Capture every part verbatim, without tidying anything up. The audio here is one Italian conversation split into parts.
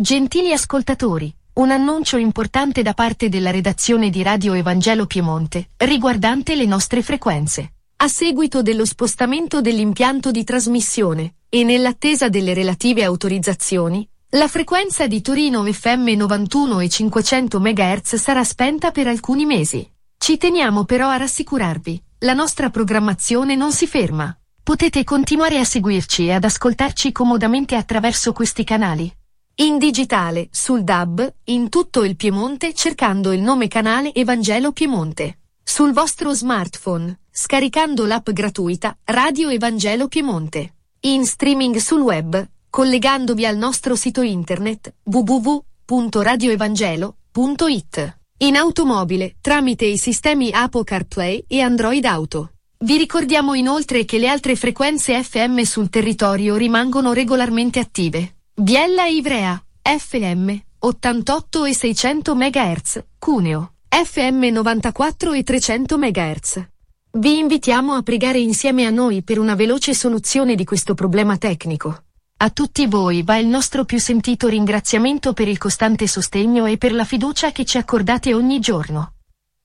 Gentili ascoltatori, un annuncio importante da parte della redazione di Radio Evangelo Piemonte, riguardante le nostre frequenze. A seguito dello spostamento dell'impianto di trasmissione, e nell'attesa delle relative autorizzazioni, la frequenza di Torino F M novantuno e cinquecento megahertz sarà spenta per alcuni mesi. Ci teniamo però a rassicurarvi, la nostra programmazione non si ferma. Potete continuare a seguirci e ad ascoltarci comodamente attraverso questi canali. In digitale, sul D A B, in tutto il Piemonte cercando il nome canale Evangelo Piemonte. Sul vostro smartphone, scaricando l'app gratuita Radio Evangelo Piemonte. In streaming sul web, collegandovi al nostro sito internet w w w punto radio evangelo punto i t. In automobile, tramite i sistemi Apple CarPlay e Android Auto. Vi ricordiamo inoltre che le altre frequenze F M sul territorio rimangono regolarmente attive. Biella e Ivrea, F M, ottantotto e seicento megahertz, Cuneo, F M novantaquattro e trecento megahertz. Vi invitiamo a pregare insieme a noi per una veloce soluzione di questo problema tecnico. A tutti voi va il nostro più sentito ringraziamento per il costante sostegno e per la fiducia che ci accordate ogni giorno.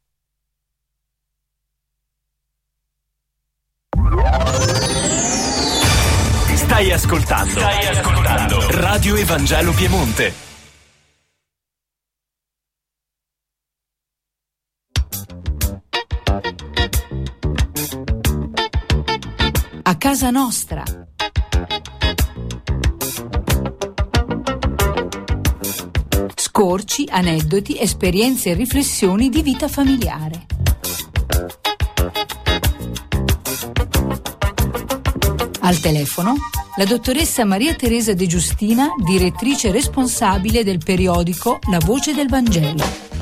Stai ascoltando, stai ascoltando Radio Evangelo Piemonte. A casa nostra. Scorci, aneddoti, esperienze e riflessioni di vita familiare. Al telefono la dottoressa Maria Teresa De Giustina, direttrice responsabile del periodico La Voce del Vangelo.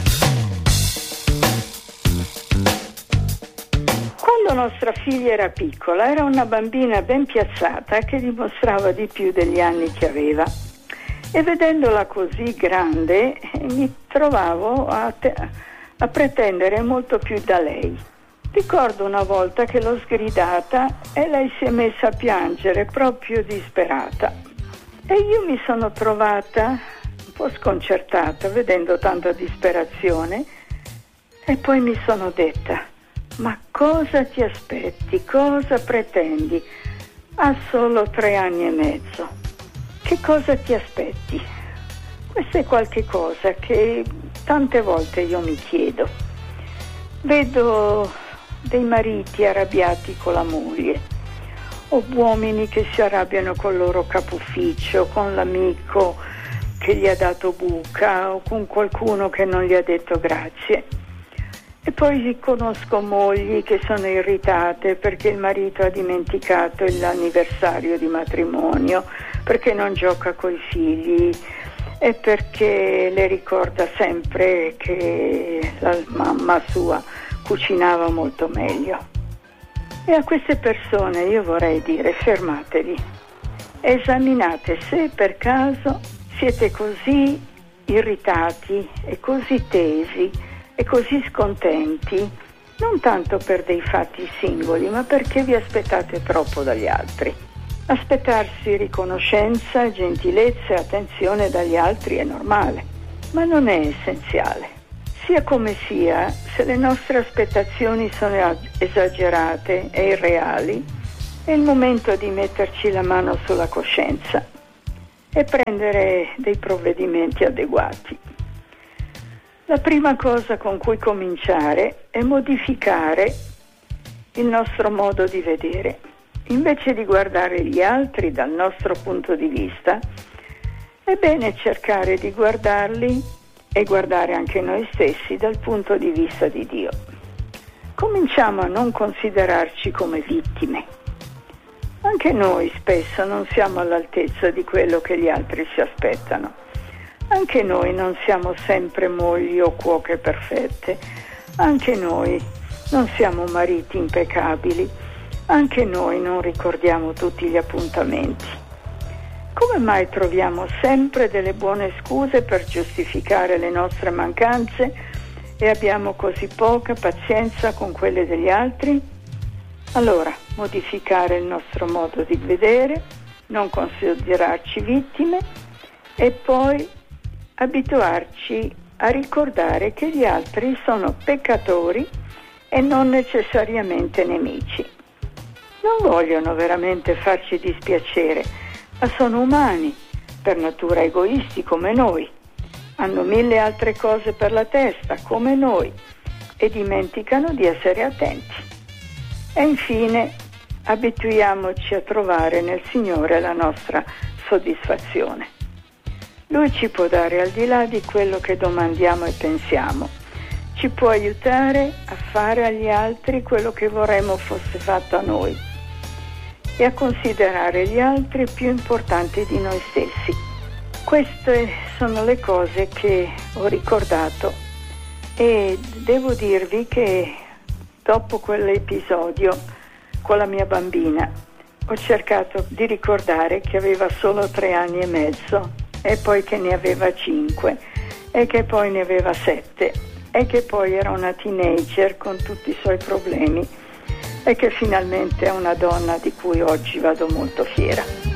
Quando nostra figlia era piccola, era una bambina ben piazzata che dimostrava di più degli anni che aveva. E vedendola così grande, mi trovavo a, te- a pretendere molto più da lei. Ricordo una volta che l'ho sgridata e lei si è messa a piangere proprio disperata. E io mi sono trovata un po' sconcertata vedendo tanta disperazione e poi mi sono detta: ma cosa ti aspetti? Cosa pretendi? Ha solo tre anni e mezzo. Che cosa ti aspetti? Questa è qualche cosa che tante volte io mi chiedo. Vedo dei mariti arrabbiati con la moglie, o uomini che si arrabbiano col loro capufficio, con l'amico che gli ha dato buca o con qualcuno che non gli ha detto grazie. E poi conosco mogli che sono irritate perché il marito ha dimenticato l'anniversario di matrimonio, perché non gioca coi figli e perché le ricorda sempre che la mamma sua cucinava molto meglio. E a queste persone io vorrei dire: fermatevi, esaminate se per caso siete così irritati e così tesi e così scontenti, non tanto per dei fatti singoli, ma perché vi aspettate troppo dagli altri. Aspettarsi riconoscenza, gentilezza e attenzione dagli altri è normale, ma non è essenziale. Sia come sia, se le nostre aspettazioni sono esagerate e irreali, è il momento di metterci la mano sulla coscienza e prendere dei provvedimenti adeguati. La prima cosa con cui cominciare è modificare il nostro modo di vedere. Invece di guardare gli altri dal nostro punto di vista, è bene cercare di guardarli e guardare anche noi stessi dal punto di vista di Dio. Cominciamo a non considerarci come vittime. Anche noi spesso non siamo all'altezza di quello che gli altri si aspettano. Anche noi non siamo sempre mogli o cuoche perfette. Anche noi non siamo mariti impeccabili. Anche noi non ricordiamo tutti gli appuntamenti. Come mai troviamo sempre delle buone scuse per giustificare le nostre mancanze e abbiamo così poca pazienza con quelle degli altri? Allora, modificare il nostro modo di vedere, non considerarci vittime e poi abituarci a ricordare che gli altri sono peccatori e non necessariamente nemici. Non vogliono veramente farci dispiacere, ma sono umani, per natura egoisti come noi. Hanno mille altre cose per la testa, come noi, e dimenticano di essere attenti. E infine, abituiamoci a trovare nel Signore la nostra soddisfazione. Lui ci può dare al di là di quello che domandiamo e pensiamo. Ci può aiutare a fare agli altri quello che vorremmo fosse fatto a noi e a considerare gli altri più importanti di noi stessi. Queste sono le cose che ho ricordato e devo dirvi che dopo quell'episodio con la mia bambina ho cercato di ricordare che aveva solo tre anni e mezzo e poi che ne aveva cinque e che poi ne aveva sette e che poi era una teenager con tutti i suoi problemi e che finalmente è una donna di cui oggi vado molto fiera.